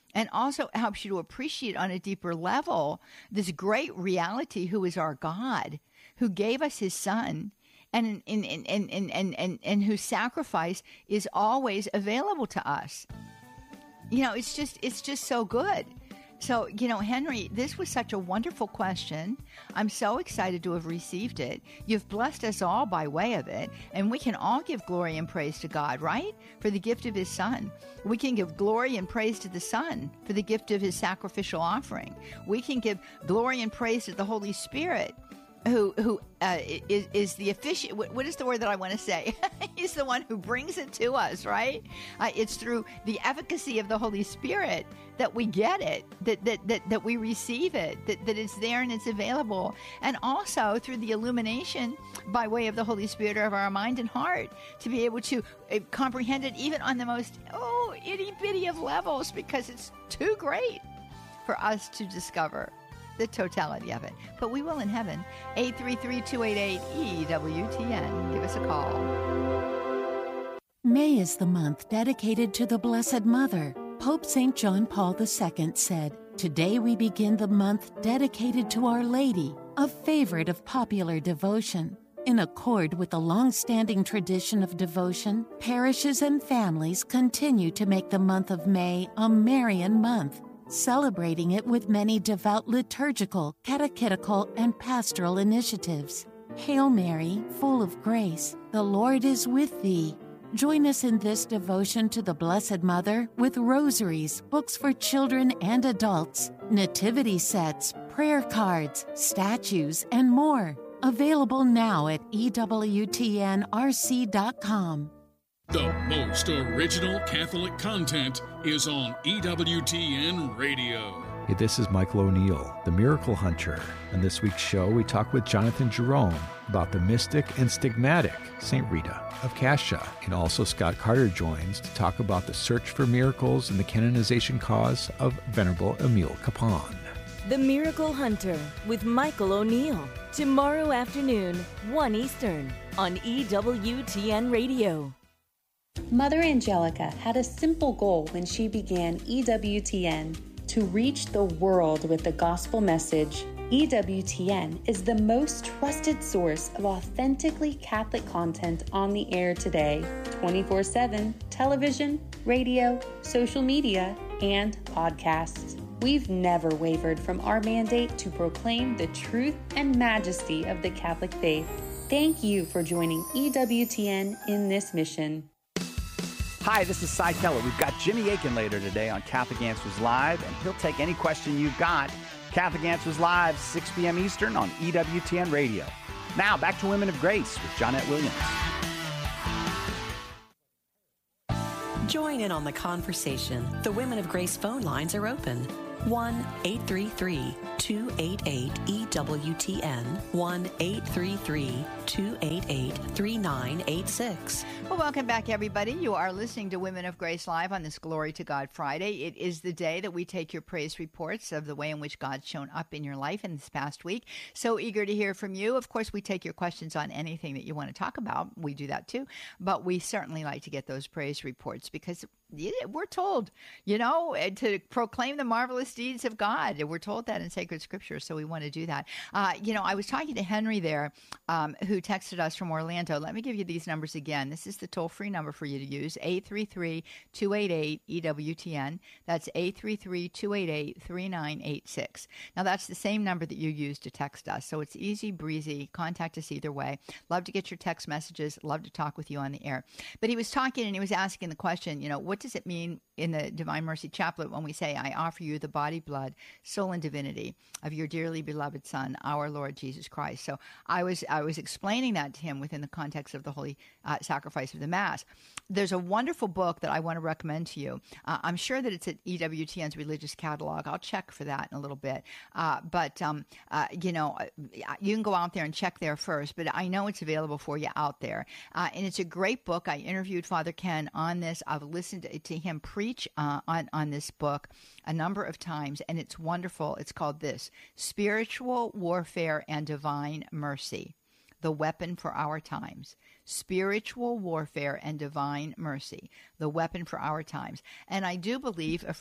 and also helps you to appreciate on a deeper level this great reality who is our God, who gave us his son, and whose sacrifice is always available to us. It's just so good. So, Henry, this was such a wonderful question. I'm so excited to have received it. You've blessed us all by way of it, and we can all give glory and praise to God, right? For the gift of his son. We can give glory and praise to the Son for the gift of his sacrificial offering. We can give glory and praise to the Holy Spirit, who is the efficient, what is the word that I want to say? He's the one who brings it to us, right? It's through the efficacy of the Holy Spirit that we get it, that we receive it, that it's there and it's available. And also through the illumination by way of the Holy Spirit of our mind and heart to be able to comprehend it even on the most, itty-bitty of levels, because it's too great for us to discover the totality of it. But we will in heaven. 833-288-EWTN. Give us a call. May is the month dedicated to the Blessed Mother. Pope St. John Paul II said, "Today we begin the month dedicated to Our Lady, a favorite of popular devotion." In accord with the long-standing tradition of devotion, parishes and families continue to make the month of May a Marian month, celebrating it with many devout liturgical, catechetical, and pastoral initiatives. Hail Mary, full of grace, the Lord is with thee. Join us in this devotion to the Blessed Mother with rosaries, books for children and adults, nativity sets, prayer cards, statues, and more. Available now at EWTNRC.com. The most original Catholic content is on EWTN Radio. Hey, this is Michael O'Neill, the Miracle Hunter. On this week's show, we talk with Jonathan Jerome about the mystic and stigmatic St. Rita of Cascia. And also Scott Carter joins to talk about the search for miracles and the canonization cause of Venerable Emile Capon. The Miracle Hunter with Michael O'Neill. Tomorrow afternoon, 1 Eastern, on EWTN Radio. Mother Angelica had a simple goal when she began EWTN: to reach the world with the gospel message. EWTN is the most trusted source of authentically Catholic content on the air today, 24/7, television, radio, social media, and podcasts. We've never wavered from our mandate to proclaim the truth and majesty of the Catholic faith. Thank you for joining EWTN in this mission. Hi, this is Cy Keller. We've got Jimmy Akin later today on Catholic Answers Live, and he'll take any question you've got. Catholic Answers Live, 6 p.m. Eastern on EWTN Radio. Now, back to Women of Grace with Johnnette Williams. Join in on the conversation. The Women of Grace phone lines are open. 1-833-288-EWTN, 1-833-288-3986. Well, welcome back, everybody. You are listening to Women of Grace Live on this Glory to God Friday. It is the day that we take your praise reports of the way in which God's shown up in your life in this past week. So eager to hear from you. Of course, we take your questions on anything that you want to talk about. We do that too. But we certainly like to get those praise reports because we're told, to proclaim the marvelous deeds of God. We're told that in sacred scripture, so we want to do that. I was talking to Henry there, who texted us from Orlando. Let me give you these numbers again. This is the toll-free number for you to use, 833-288-EWTN. That's 833-288-3986. Now, that's the same number that you use to text us, so it's easy breezy. Contact us either way. Love to get your text messages. Love to talk with you on the air. But he was talking and he was asking the question, what does it mean in the Divine Mercy Chaplet when we say, I offer you the body, blood, soul, and divinity of your dearly beloved Son, our Lord Jesus Christ? So I was explaining that to him within the context of the holy sacrifice of the Mass. There's a wonderful book that I want to recommend to you. I'm sure that it's at EWTN's religious catalog. I'll check for that in a little bit. But you can go out there and check there first, but I know it's available for you out there. And it's a great book. I interviewed Father Ken on this. I've listened to him preach on this book a number of times, and it's wonderful. It's called this, Spiritual Warfare and Divine Mercy, the Weapon for Our Times. Spiritual Warfare and Divine Mercy, the Weapon for Our Times. And I do believe